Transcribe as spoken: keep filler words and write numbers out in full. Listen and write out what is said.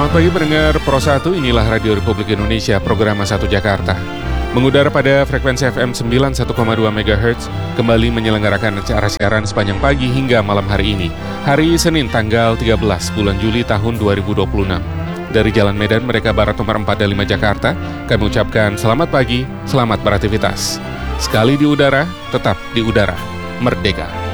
Selamat pagi pendengar Pro satu, inilah Radio Republik Indonesia, program satu Jakarta. Mengudara pada frekuensi F M sembilan puluh satu koma dua megahertz, kembali menyelenggarakan acara siaran sepanjang pagi hingga malam hari ini. Hari Senin tanggal tiga belas bulan Juli tahun dua ribu dua puluh enam. Dari Jalan Medan Merdeka Barat nomor empat dan lima Jakarta, kami ucapkan selamat pagi, selamat beraktivitas. Sekali di udara, tetap di udara. Merdeka!